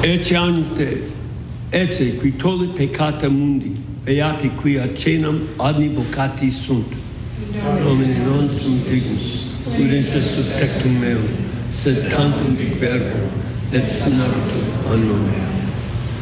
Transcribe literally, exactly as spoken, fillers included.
Ecce ante, ecce qui tollit peccata mundi, beati qui acenam adnivocati sunt. Domine non sum dignus, udente sub tectum meum, sed tantum dic verbo, et sinabitur anno meo.